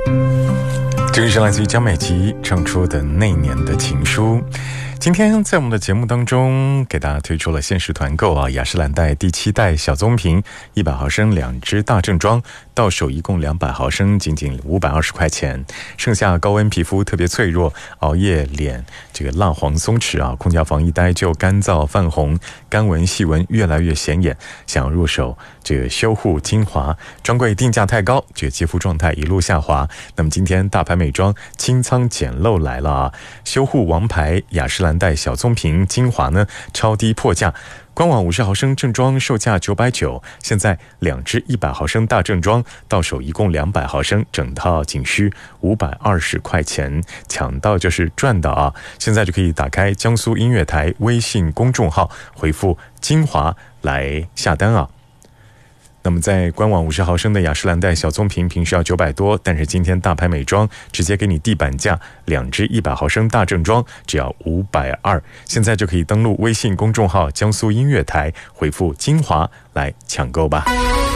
这个是来自于江美琪唱出的那年的情书。今天在我们的节目当中给大家推出了限时团购啊，雅诗兰黛第7代小棕瓶100毫升2支大正装，到手一共200毫升，仅仅520块钱。剩下高温皮肤特别脆弱，熬夜脸这个蜡黄松弛啊，空调房一待就干燥泛红，干纹细纹越来越显眼，想要入手这个修护精华，专柜定价太高，这个肌肤状态一路下滑。那么今天大牌美妆清仓捡漏来了啊！修护王牌雅诗兰黛小棕瓶精华呢超低破价，官网50毫升正装售价990，现在2支100毫升大正装到手一共200毫升，整套仅需520块钱，抢到就是赚到啊！现在就可以打开江苏音乐台微信公众号，回复精华来下单啊！那么在官网50毫升的雅诗兰黛小棕瓶平时要900多，但是今天大牌美妆直接给你地板价，2支100毫升大正装只要520，现在就可以登录微信公众号江苏音乐台，回复精华来抢购吧。